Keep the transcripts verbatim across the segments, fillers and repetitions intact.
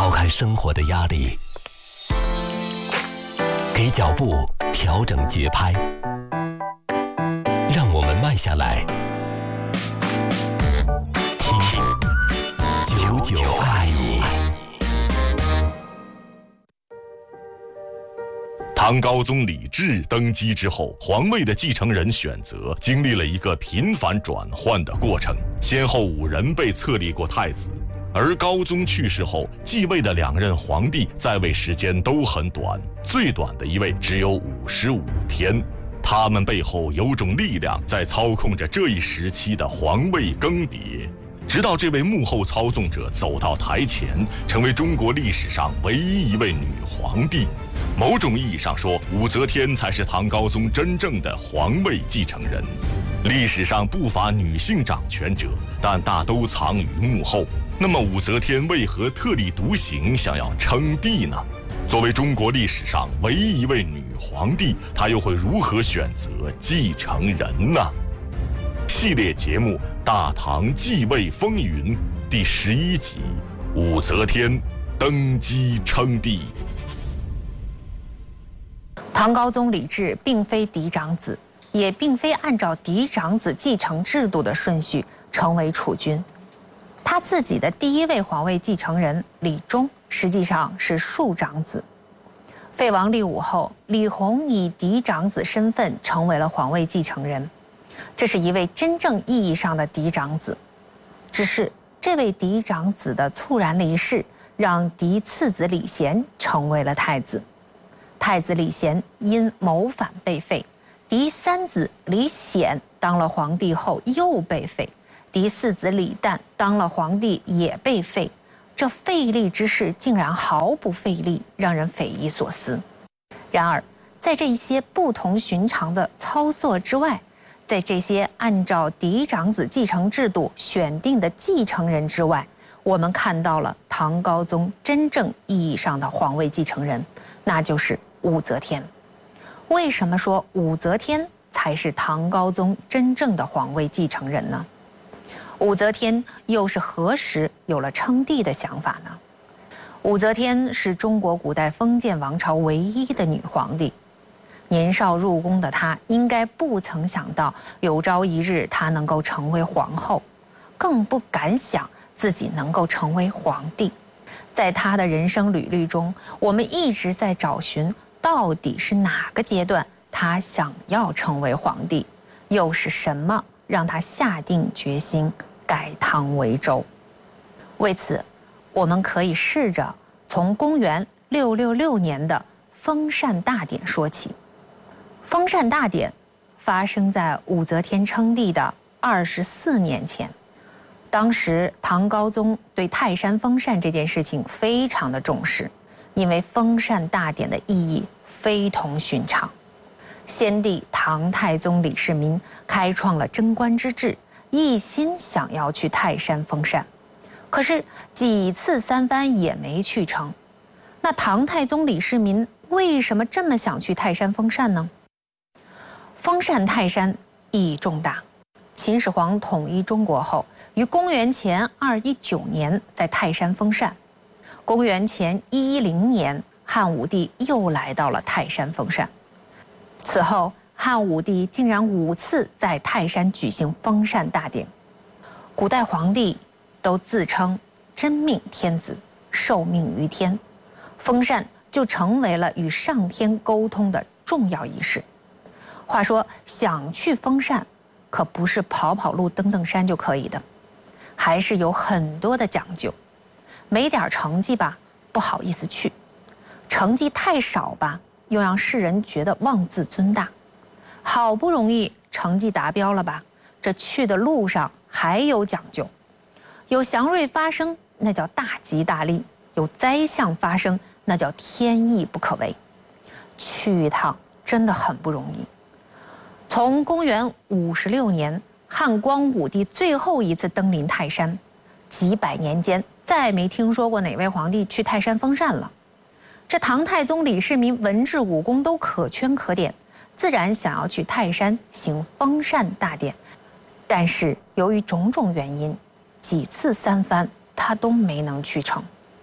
抛开生活的压力，给脚步调整节拍，让我们慢下来，听九九爱你。 唐高宗李治登基之后，皇位的继承人选择经历了一个频繁转换的过程，先后五人被册立过太子。而高宗去世后，继位的两任皇帝在位时间都很短，最短的一位只有五十五天。他们背后有种力量在操控着这一时期的皇位更迭，直到这位幕后操纵者走到台前，成为中国历史上唯一一位女皇帝。某种意义上说，武则天才是唐高宗真正的皇位继承人。历史上不乏女性掌权者，但大都藏于幕后。那么武则天为何特立独行，想要称帝呢？作为中国历史上唯一一位女皇帝，她又会如何选择继承人呢？系列节目《大唐继位风云》第十一集：武则天登基称帝。 唐高宗李治并非嫡长子，也并非按照嫡长子继承制度的顺序成为储君。他自己的第一位皇位继承人李忠实际上是庶长子。废王立武后，李弘以嫡长子身份成为了皇位继承人，这是一位真正意义上的嫡长子。只是这位嫡长子的猝然离世，让嫡次子李贤成为了太子。太子李贤因谋反被废，嫡三子李显当了皇帝后又被废，嫡四子李旦当了皇帝也被废。这费力之事竟然毫不费力，让人匪夷所思。然而，在这一些不同寻常的操作之外，在这些按照嫡长子继承制度选定的继承人之外，我们看到了唐高宗真正意义上的皇位继承人，那就是武则天。为什么说武则天才是唐高宗真正的皇位继承人呢？武则天又是何时有了称帝的想法呢？武则天是中国古代封建王朝唯一的女皇帝。年少入宫的她，应该不曾想到有朝一日她能够成为皇后，更不敢想自己能够成为皇帝。在她的人生履历中，我们一直在找寻到底是哪个阶段她想要成为皇帝，又是什么让她下定决心改唐为周。为此，我们可以试着从公元六六六年的封禅大典说起。封禅大典发生在武则天称帝的二十四年前。当时唐高宗对泰山封禅这件事情非常的重视，因为封禅大典的意义非同寻常。先帝唐太宗李世民开创了贞观之治，一心想要去泰山封禅，可是几次三番也没去成。那唐太宗李世民为什么这么想去泰山封禅呢？封禅泰山意义重大。秦始皇统一中国后，于公元前二一九年在泰山封禅。公元前一一零年，汉武帝又来到了泰山封禅。此后，汉武帝竟然五次在泰山举行封禅大典。古代皇帝都自称真命天子，受命于天，封禅就成为了与上天沟通的重要仪式。话说，想去封禅，可不是跑跑路、登登山就可以的，还是有很多的讲究。没点成绩吧，不好意思去；成绩太少吧，又让世人觉得妄自尊大。好不容易成绩达标了吧，这去的路上还有讲究。有祥瑞发生，那叫大吉大利；有灾象发生，那叫天意不可违。去一趟真的很不容易。从公元五十六年汉光武帝最后一次登临泰山，几百年间再没听说过哪位皇帝去泰山封禅了。这唐太宗李世民文治武功都可圈可点，自然想要去泰山行封禅大典，但是由于种种原因，几次三番他都没能去成。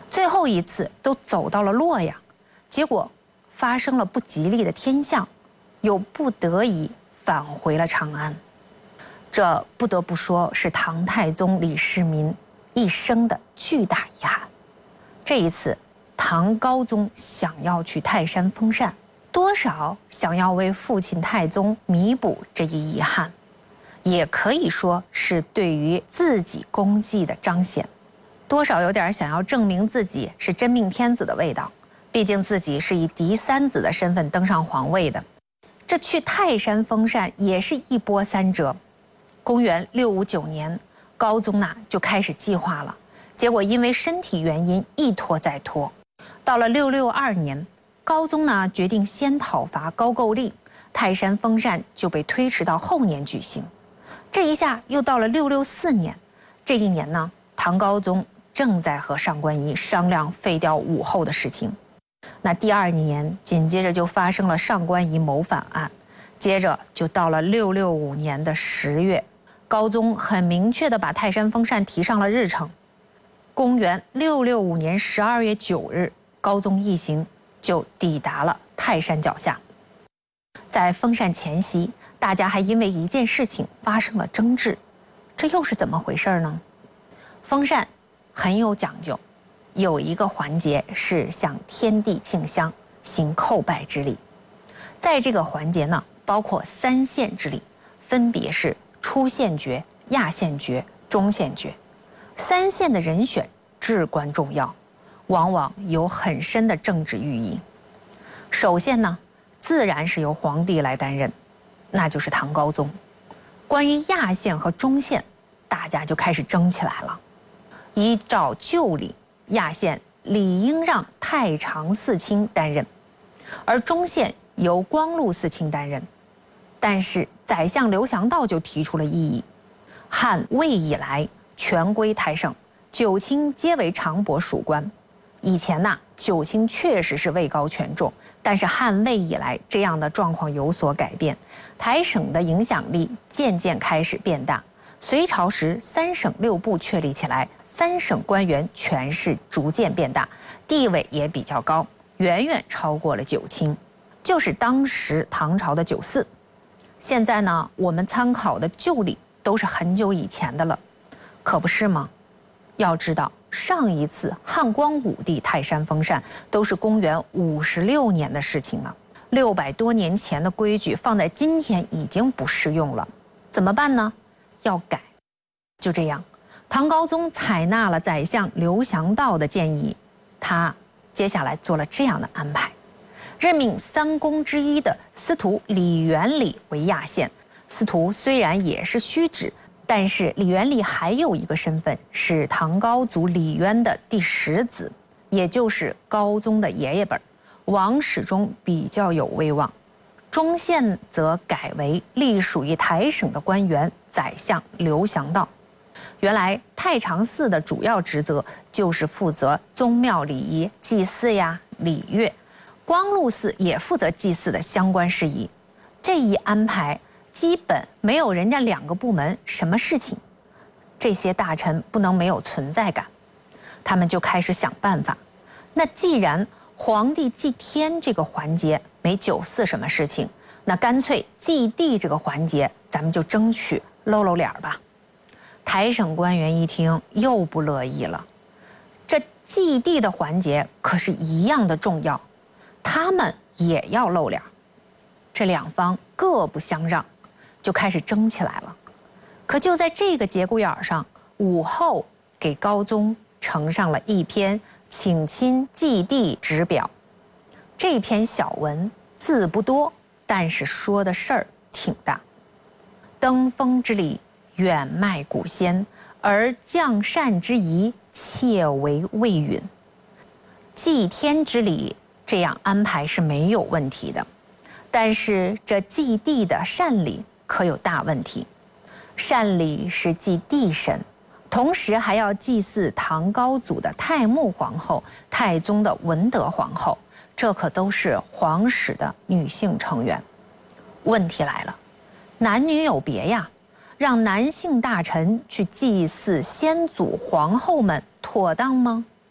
最后一次都走到了洛阳，结果发生了不吉利的天象，又不得已返回了长安。这不得不说是唐太宗李世民一生的巨大遗憾。这一次，唐高宗想要去泰山封禅，多少想要为父亲太宗弥补这一遗憾，也可以说是对于自己功绩的彰显，多少有点想要证明自己是真命天子的味道。毕竟自己是以嫡三子的身份登上皇位的，这去泰山封禅也是一波三折。公元六五九年，高宗呢就开始计划了，结果因为身体原因一拖再拖。到了六六二年，高宗呢决定先讨伐高句丽，泰山封禅就被推迟到后年举行。这一下又到了六六四年，这一年呢，唐高宗正在和上官仪商量废掉武后的事情。那第二年紧接着就发生了上官仪谋反案，接着就到了六六五年的十月，高宗很明确地把泰山封禅提上了日程。公元六六五年十二月九日，高宗一行就抵达了泰山脚下。在封禅前夕，大家还因为一件事情发生了争执，这又是怎么回事呢？封禅很有讲究，有一个环节是向天地敬香，行叩拜之礼。在这个环节呢，包括三献之礼，分别是初献爵、亚献爵、中献爵。三献的人选至关重要，往往有很深的政治寓意。首先呢，自然是由皇帝来担任，那就是唐高宗。关于亚献和中献，大家就开始争起来了。依照旧礼，亚献理应让太常寺卿担任，而中献由光禄寺卿担任。但是宰相刘祥道就提出了异议：汉魏以来，权归太省，九卿皆为常伯属官。以前呐、啊，九卿确实是位高权重，但是汉魏以来，这样的状况有所改变，台省的影响力渐渐开始变大。隋朝时，三省六部确立起来，三省官员权势逐渐变大，地位也比较高，远远超过了九卿，就是当时唐朝的九四。现在呢，我们参考的旧礼都是很久以前的了，可不是吗？要知道，上一次汉光武帝泰山封禅都是公元五十六年的事情了，六百多年前的规矩放在今天已经不适用了，怎么办呢？要改。就这样，唐高宗采纳了宰相刘祥道的建议，他接下来做了这样的安排：任命三公之一的司徒李元礼为亚献。司徒虽然也是虚职，但是李元礼还有一个身份，是唐高祖李渊的第十子，也就是高宗的爷爷辈，王室中比较有威望。中献则改为隶属于台省的官员宰相刘祥道。原来太常寺的主要职责就是负责宗庙礼仪、祭祀呀、礼乐，光禄寺也负责祭祀的相关事宜。这一安排基本没有人家两个部门什么事情，这些大臣不能没有存在感，他们就开始想办法。那既然皇帝祭天这个环节没九四什么事情，那干脆祭地这个环节咱们就争取露露脸吧。台省官员一听又不乐意了，这祭地的环节可是一样的重要，他们也要露脸。这两方各不相让，就开始争起来了。可就在这个节骨眼上，武后给高宗呈上了一篇请亲祭地旨表。这篇小文字不多，但是说的事儿挺大。登封之礼，远迈古先，而降禅之仪，切为未允。祭天之礼这样安排是没有问题的，但是这祭地的禅礼可有大问题。禅礼是祭地神，同时还要祭祀唐高祖的太穆皇后、太宗的文德皇后，这可都是皇室的女性成员。问题来了，男女有别呀，让男性大臣去祭祀先祖皇后们妥当吗？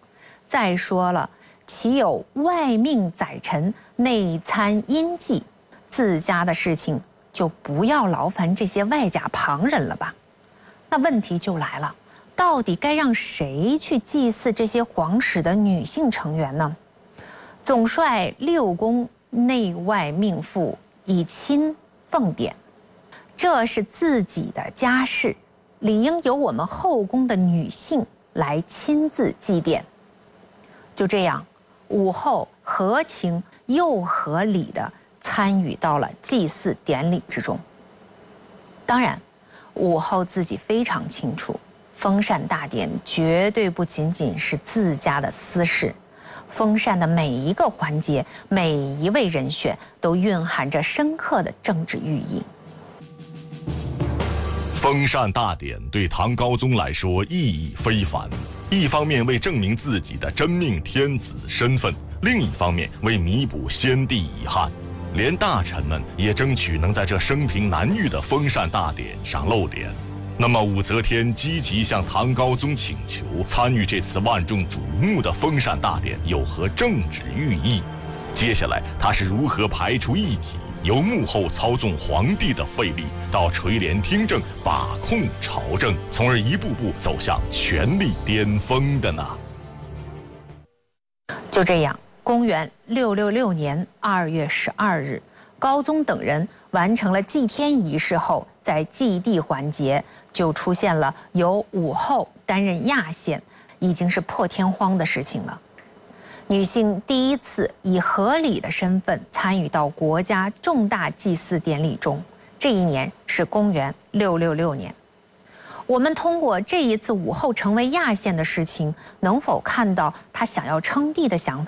再说了，岂有外命宰臣，内参阴忌？自家的事情就不要劳烦这些外甲旁人了吧？那问题就来了，到底该让谁去祭祀这些皇室的女性成员呢？总率六宫内外命妇以亲奉典，这是自己的家事，理应由我们后宫的女性来亲自祭奠。就这样，武后合情又合理地参与到了祭祀典礼之中。当然，武后自己非常清楚，封禅大典绝对不仅仅是自家的私事，封禅的每一个环节，每一位人选都蕴含着深刻的政治寓意。 封禅大典对唐高宗来说意义非凡，一方面为证明自己的真命天子身份，另一方面为弥补先帝遗憾，连大臣们也争取能在这生平难遇的封禅大典上露脸。那么武则天积极向唐高宗请求参与这次万众瞩目的封禅大典有何政治寓意？接下来他是如何排除异己，由幕后操纵皇帝的费力到垂帘听政把控朝政，从而一步步走向权力巅峰的呢？ 就这样，公元六六六年二月十二日，高宗等人完成了祭天仪式后，在祭地环节就出现了由武后担任亚县，已经是破天荒的事情了。女性第一次以合理的身份参与到国家重大祭祀典礼中，这一年是公元六六六年。我们通过这一次武后成为亚县的事情，能否看到她想要称帝的想法？